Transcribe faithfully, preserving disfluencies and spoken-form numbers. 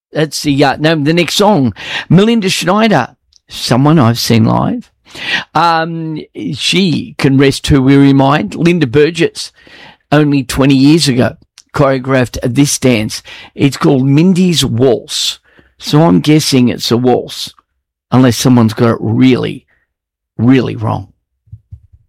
That's the, uh, no, the next song. Melinda Schneider, someone I've seen live. Um, she can rest her weary mind. Linda Burgess, only twenty years ago, choreographed this dance. It's called Mindy's Waltz. So I'm guessing it's a waltz, unless someone's got it really, really wrong.